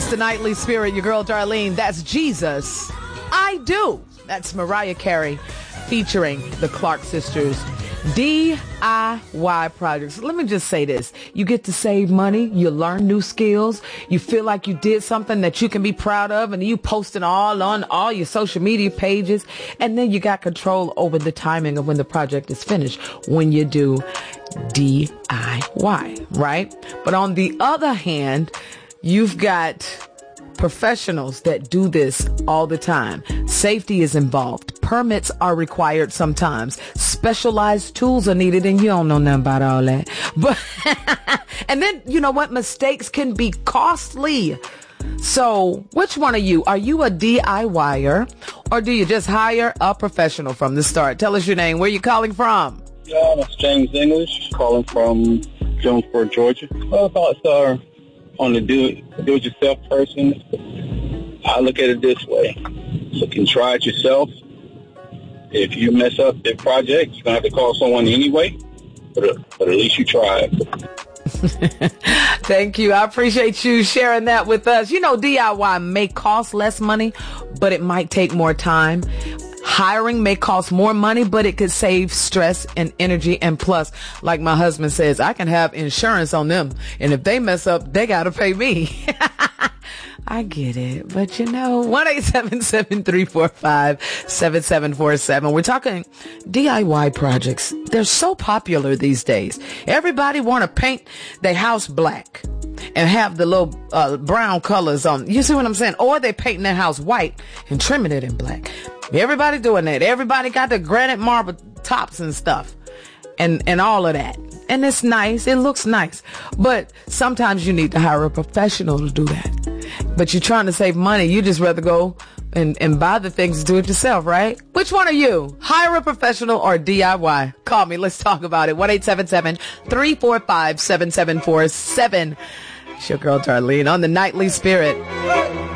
the Nightly Spirit, your girl Darlene. That's Jesus. I Do. That's Mariah Carey featuring the Clark Sisters. DIY projects. Let me just say this. You get to save money. You learn new skills. You feel like you did something that you can be proud of, and you post it all on all your social media pages. And then you got control over the timing of when the project is finished when you do DIY, right? But on the other hand, you've got professionals that do this all the time. Safety is involved. Permits are required sometimes. Specialized tools are needed, and you don't know nothing about all that. But and then, you know what? Mistakes can be costly. So which one are you? Are you a DIYer, or do you just hire a professional from the start? Tell us your name. Where you calling from? Yeah, it's James English, calling from Jonesboro, Georgia. My thoughts are on the do-it-yourself person. I look at it this way. So you can try it yourself. If you mess up the project, you're going to have to call someone anyway. But at least you tried. Thank you. I appreciate you sharing that with us. You know, DIY may cost less money, but it might take more time. Hiring may cost more money, but it could save stress and energy. And plus, like my husband says, I can have insurance on them. And if they mess up, they got to pay me. I get it. But you know, 1-877-345-7747. We're talking DIY projects. They're so popular these days. Everybody want to paint their house black and have the little brown colors on. You see what I'm saying? Or they painting their house white and trimming it in black. Everybody doing that. Everybody got the granite marble tops and stuff and all of that. And it's nice. It looks nice. But sometimes you need to hire a professional to do that. But you're trying to save money. You just rather go and buy the things, do it yourself, right? Which one are you? Hire a professional or DIY? Call me. Let's talk about it. 1-877-345-7747. It's your girl Darlene on the Nightly Spirit.